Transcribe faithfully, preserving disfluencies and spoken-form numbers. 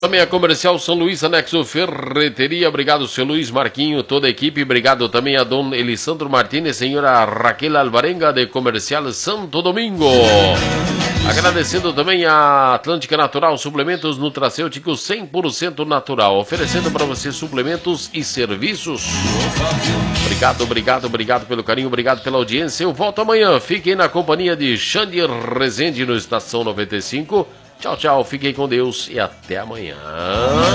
Também a Comercial São Luís, Anexo Ferreteria. Obrigado, seu Luiz Marquinho, toda a equipe. Obrigado também a Dom Elisandro Martínez, senhora Raquel Alvarenga, de Comercial Santo Domingo. Agradecendo também a Atlântica Natural, suplementos nutracêuticos cem por cento natural, oferecendo para você suplementos e serviços. Obrigado, obrigado, obrigado pelo carinho, obrigado pela audiência. Eu volto amanhã. Fiquem na companhia de Xande Rezende no Estação noventa e cinco. Tchau, tchau, fiquem com Deus e até amanhã.